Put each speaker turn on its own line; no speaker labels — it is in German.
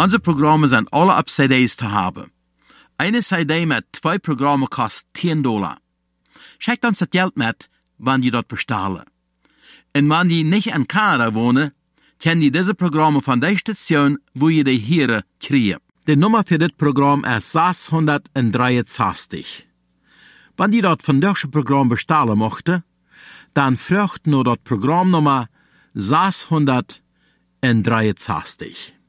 Unsere Programme sind alle auf CDs zu haben. Eine CD mit 2 Programmen kostet $10. Schickt uns das Geld mit, wenn die dort bestellen. Und wenn die nicht in Kanada wohnen, können die diese Programme von der Station, wo ihr die hier kriegen. Die Nummer für das Programm ist 663. Wenn die dort von diesem Programm bestellen möchten, dann fragt nur das Programmnummer 663.